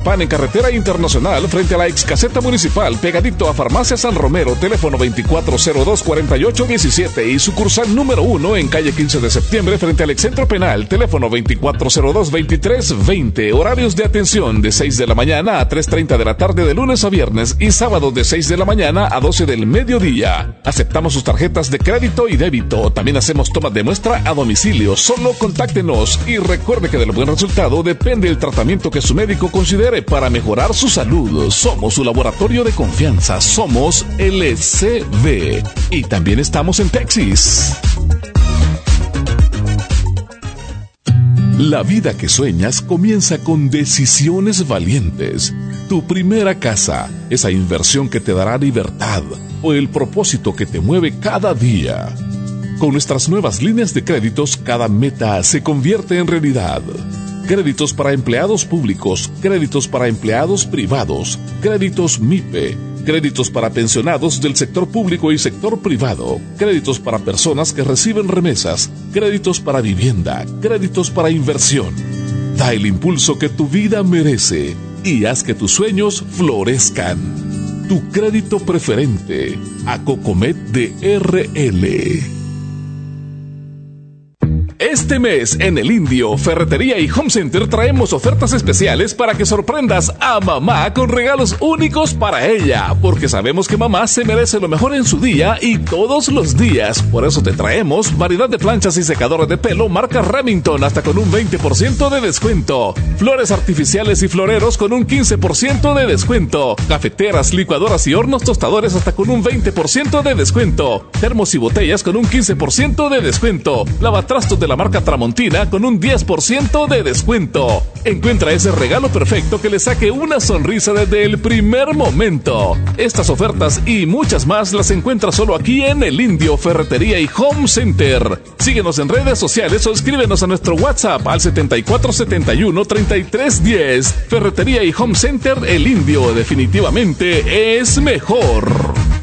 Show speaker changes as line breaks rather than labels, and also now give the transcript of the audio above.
Pan en Carretera Internacional frente a la ex caseta municipal, pegadito a Farmacia San Romero, teléfono 2402-4817 y sucursal número 1 en calle 15 de septiembre frente al Excentro Penal, teléfono 2402-2320. Horarios de atención de 6 de la mañana a 3:30 de la tarde de lunes a viernes y sábado de 6 de la mañana a 12 del mediodía. Aceptamos sus tarjetas de crédito y débito. También hacemos tomas de muestra a domicilio. Solo contáctenos y recuerde que del buen resultado depende el tratamiento que su médico considere para mejorar su salud. Somos su laboratorio de confianza. Somos LCB. Y también estamos en Texas. La vida que sueñas comienza con decisiones valientes. Tu primera casa, esa inversión que te dará libertad o el propósito que te mueve cada día. Con nuestras nuevas líneas de créditos, cada meta se convierte en realidad. Créditos para empleados públicos, créditos para empleados privados, créditos MIPE, créditos para pensionados del sector público y sector privado, créditos para personas que reciben remesas, créditos para vivienda, créditos para inversión. Da el impulso que tu vida merece y haz que tus sueños florezcan. Tu crédito preferente, Acocomet de RL. Este mes en El Indio, Ferretería y Home Center traemos ofertas especiales para que sorprendas a mamá con regalos únicos para ella, porque sabemos que mamá se merece lo mejor en su día y todos los días. Por eso te traemos variedad de planchas y secadores de pelo marca Remington hasta con un 20% de descuento, flores artificiales y floreros con un 15% de descuento, cafeteras, licuadoras y hornos tostadores hasta con un 20% de descuento, termos y botellas con un 15% de descuento, lavatrastos de la marca Tramontina con un 10% de descuento. Encuentra ese regalo perfecto que le saque una sonrisa desde el primer momento. Estas ofertas y muchas más las encuentras solo aquí en El Indio, Ferretería y Home Center. Síguenos en redes sociales o escríbenos a nuestro WhatsApp al 7471-3310. Ferretería y Home Center El Indio definitivamente es mejor.